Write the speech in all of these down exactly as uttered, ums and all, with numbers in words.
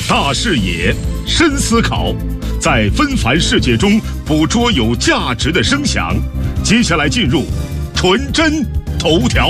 大视野，深思考，在纷繁世界中捕捉有价值的声响。接下来进入纯真头条。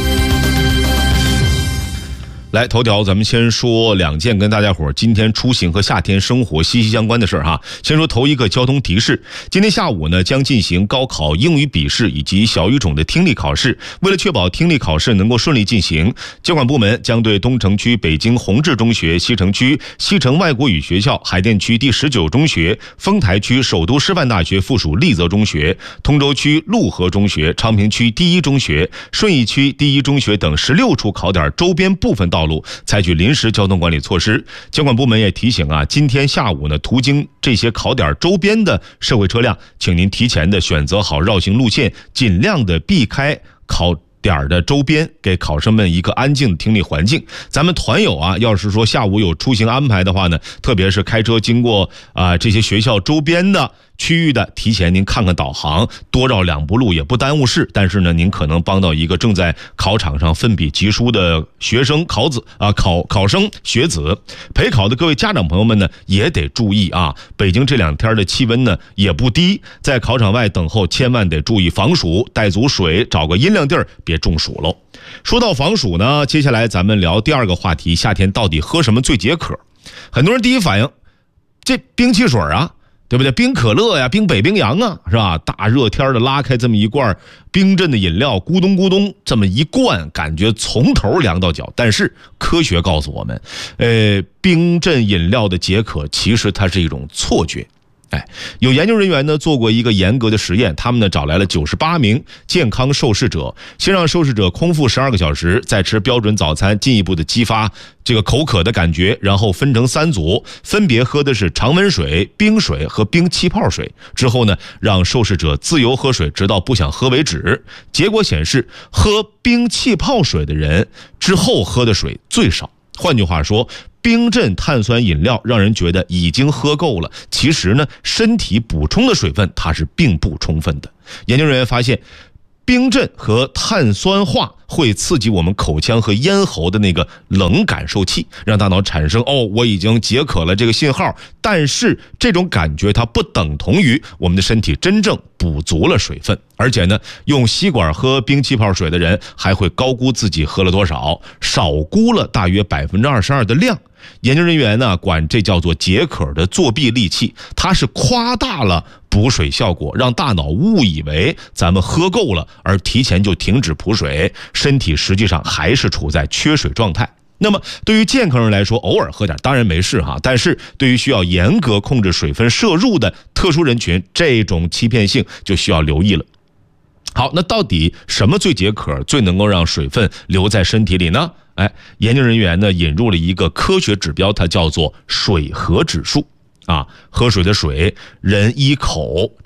来，头条咱们先说两件跟大家伙今天出行和夏天生活息息相关的事儿哈。先说头一个交通提示，今天下午呢将进行高考英语笔试以及小语种的听力考试。为了确保听力考试能够顺利进行，监管部门将对东城区北京宏志中学、西城区西城外国语学校、海淀区第十九中学、丰台区首都师范大学附属丽泽中学、通州区陆河中学、昌平区第一中学、顺义区第一中学等十六处考点周边部分道路道路采取临时交通管理措施。监管部门也提醒啊，今天下午呢，途经这些考点周边的社会车辆，请您提前的选择好绕行路线，尽量的避开考点的周边，给考生们一个安静的听力环境。咱们团友啊，要是说下午有出行安排的话呢，特别是开车经过啊、呃、这些学校周边的区域的，提前您看看导航，多绕两步路也不耽误事。但是呢，您可能帮到一个正在考场上奋笔疾书的学生、考子啊、考考生、学子。陪考的各位家长朋友们呢，也得注意啊。北京这两天的气温呢也不低，在考场外等候，千万得注意防暑，带足水，找个阴凉地儿，别中暑喽。说到防暑呢，接下来咱们聊第二个话题：夏天到底喝什么最解渴？很多人第一反应，这冰汽水啊。对不对？冰可乐呀，冰北冰洋啊，是吧？大热天的拉开这么一罐冰镇的饮料，咕咚咕咚这么一灌，感觉从头凉到脚。但是科学告诉我们，呃，冰镇饮料的解渴其实它是一种错觉。哎，有研究人员呢做过一个严格的实验，他们呢找来了九十八名健康受试者，先让受试者空腹十二个小时，再吃标准早餐，进一步的激发这个口渴的感觉，然后分成三组，分别喝的是常温水、冰水和冰气泡水。之后呢，让受试者自由喝水，直到不想喝为止。结果显示，喝冰气泡水的人之后喝的水最少。换句话说，冰镇碳酸饮料让人觉得已经喝够了，其实呢，身体补充的水分它是并不充分的。研究人员发现，冰镇和碳酸化会刺激我们口腔和咽喉的那个冷感受器，让大脑产生哦，我已经解渴了这个信号。但是这种感觉它不等同于我们的身体真正补足了水分，而且呢，用吸管喝冰气泡水的人还会高估自己喝了多少，少估了大约百分之二十二的量。研究人员呢管这叫做解渴的作弊利器，它是夸大了补水效果，让大脑误以为咱们喝够了，而提前就停止补水，身体实际上还是处在缺水状态。那么对于健康人来说，偶尔喝点当然没事哈，但是对于需要严格控制水分摄入的特殊人群，这种欺骗性就需要留意了。好，那到底什么最解渴，最能够让水分留在身体里呢？哎，研究人员呢引入了一个科学指标，它叫做水合指数啊，喝水的水，人一口，